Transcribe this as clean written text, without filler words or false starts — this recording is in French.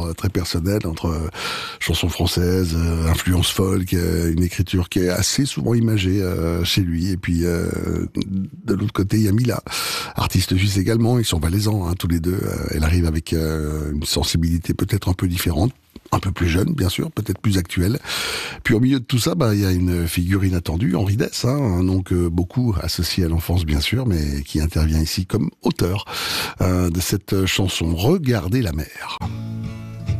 très personnel entre chansons françaises, influence folk, une écriture qui est assez souvent imagée chez lui. Et puis de l'autre côté, il y a Mila, artiste suisse également. Ils sont valaisans, tous les deux. Elle arrive avec une sensibilité peut-être un peu différente. Un peu plus jeune, bien sûr, peut-être plus actuelle. Puis au milieu de tout ça, il y a une figure inattendue, Henri Dess, un nom que beaucoup associent à l'enfance, bien sûr, mais qui intervient ici comme auteur de cette chanson « Regardez la mer ».